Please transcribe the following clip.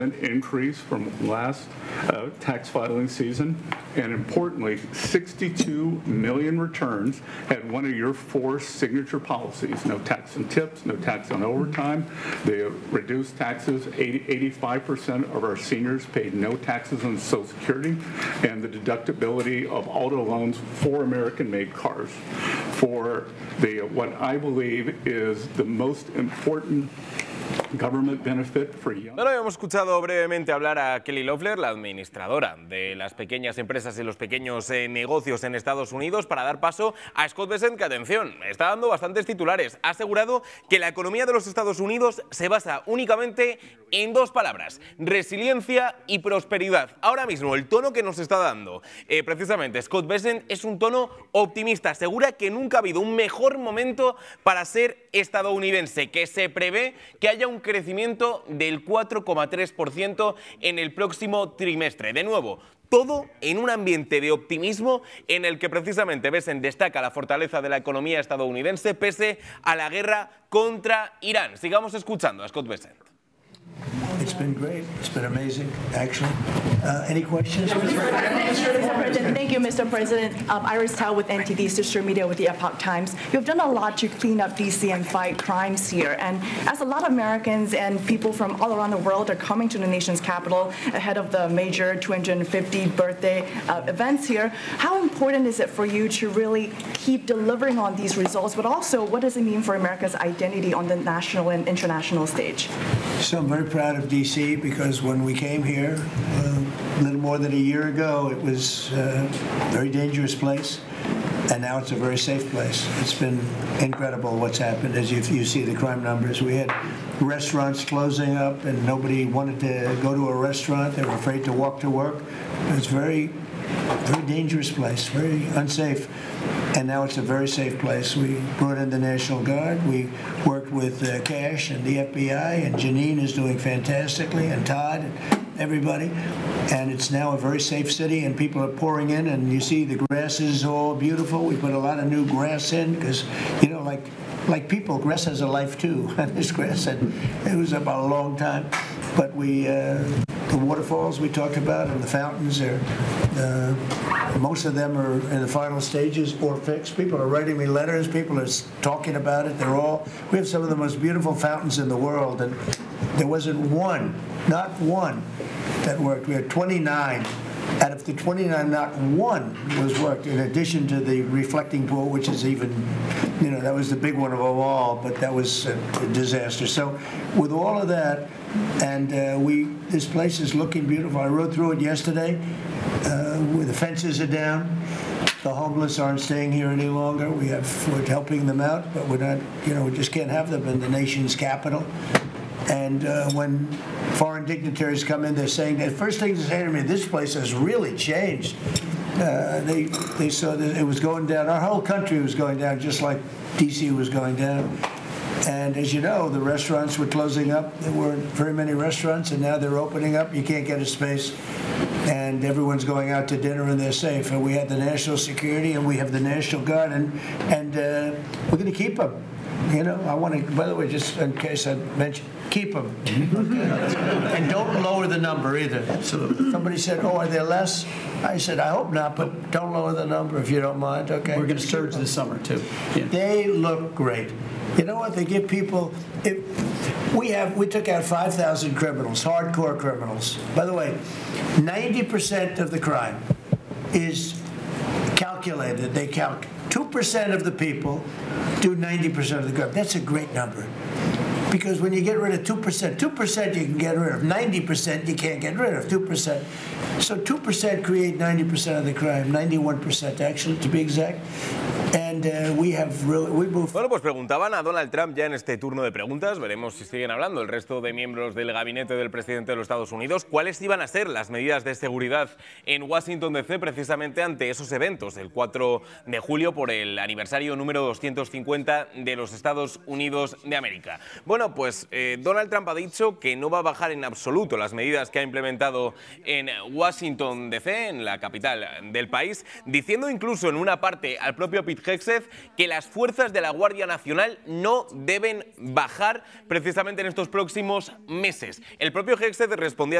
increase from last tax filing season, and importantly, 62 million returns had one of your 4 signature policies: no tax on tips, no tax on overtime. They reduced taxes. 85% of our seniors paid no taxes on Social Security, and the deductibility of auto loans for American-made cars, for what I believe is the most important government benefit for young. Bueno, hemos escuchado brevemente hablar a Kelly Loeffler, la administradora de las pequeñas empresas y los pequeños negocios en Estados Unidos, para dar paso a Scott Bessent, que, atención, está dando bastantes titulares. Ha asegurado que la economía de los Estados Unidos se basa únicamente en 2 palabras: resiliencia y prosperidad. Ahora mismo el tono que nos está dando precisamente Scott Bessent es un tono optimista. Asegura que nunca ha habido un mejor momento para ser estadounidense, que se prevé que haya un crecimiento del 4,3% en el próximo trimestre. De nuevo, todo en un ambiente de optimismo en el que precisamente Bessent destaca la fortaleza de la economía estadounidense pese a la guerra contra Irán. Sigamos escuchando a Scott Bessent. It's been great. It's been amazing, actually. Any questions? Thank you, Mr. President. Iris Tao with NTD Sister Media with the Epoch Times. You've done a lot to clean up D.C. and fight crimes here. And as a lot of Americans and people from all around the world are coming to the nation's capital ahead of the major 250th birthday events here, how important is it for you to really keep delivering on these results? But also, what does it mean for America's identity on the national and international stage? So I'm very proud of D.C. because when we came here a little more than a year ago, it was a very dangerous place, and now it's a very safe place. It's been incredible what's happened. As you see the crime numbers, we had restaurants closing up and nobody wanted to go to a restaurant. They were afraid to walk to work. It was very dangerous place, very unsafe. And now it's a very safe place. We brought in the National Guard. We worked with Cash and the FBI, and Janine is doing fantastically, and Todd, and everybody. And it's now a very safe city, and people are pouring in, and you see the grass is all beautiful. We put a lot of new grass in because, you know, like people, grass has a life too. And this grass, it was up a long time. But the waterfalls we talked about and the fountains, most of them are in the final stages or fixed. People are writing me letters. People are talking about it. We have some of the most beautiful fountains in the world, and there wasn't one, not one, that worked. We had 29. Out of the 29, not one was worked, in addition to the reflecting pool, which is even, you know, that was the big one of them all, but that was a disaster. So with all of that, and this place is looking beautiful. I rode through it yesterday, where the fences are down. The homeless aren't staying here any longer. We're helping them out, but we're not, you know, we just can't have them in the nation's capital. And when foreign dignitaries come in, they're saying, the first thing they say to me, this place has really changed. They saw that it was going down. Our whole country was going down, just like D.C. was going down. And as you know, the restaurants were closing up. There weren't very many restaurants, and now they're opening up. You can't get a space, and everyone's going out to dinner, and they're safe. And we have the national security, and we have the National Guard, and we're going to keep them. You know, I want to, by the way, just in case I mentioned, keep them. And don't lower the number either. Absolutely. Somebody said, oh, are there less? I said, I hope not, but don't lower the number if you don't mind, okay? We're going to surge this summer, too. Yeah. They look great. You know what? They give people... We took out 5,000 criminals, hardcore criminals. By the way, 90% of the crime is calculated. They count 2% of the people do 90% of the crime. That's a great number. Because when you get rid of 2% you can get rid of. 90% you can't get rid of, 2%. So 2% create 90% of the crime, 91% actually, to be exact. And we moved. Bueno, pues preguntaban a Donald Trump ya en este turno de preguntas, veremos si siguen hablando el resto de miembros del gabinete del presidente de los Estados Unidos, cuáles iban a ser las medidas de seguridad en Washington DC precisamente ante esos eventos, el 4 de julio por el aniversario número 250 de los Estados Unidos de América. Bueno, Bueno, pues Donald Trump ha dicho que no va a bajar en absoluto las medidas que ha implementado en Washington DC, en la capital del país, diciendo incluso en una parte al propio Pete Hegseth que las fuerzas de la Guardia Nacional no deben bajar precisamente en estos próximos meses. El propio Hegseth respondía